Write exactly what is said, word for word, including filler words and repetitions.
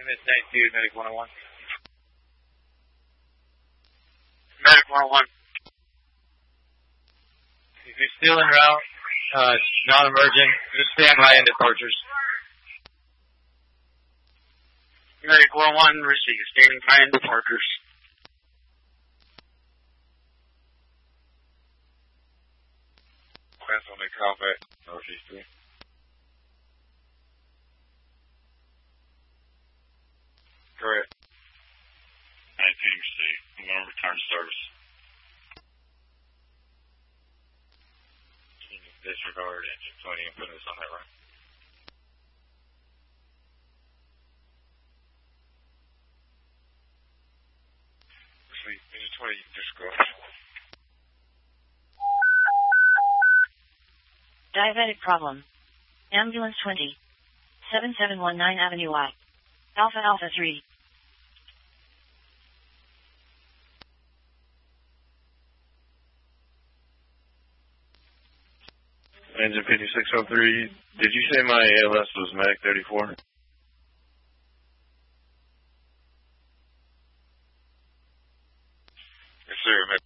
Miss ninety-two, Medic one oh one. Medic one oh one. If you're still en route, uh, non-emergent, just stand by in departures. Medic one oh one, receive, standing by in departures. That's on the combat, Northeast three. Correct. nineteen received. I'm going to return to service. Disregard engine twenty and put this on that run. Sweet. Engine twenty, just go. Diabetic problem. Ambulance twenty. seven seven one nine Avenue Y. Alpha Alpha three. Engine fifty-six oh three, did you say my A L S was Medic thirty-four? Yes, sir, Medic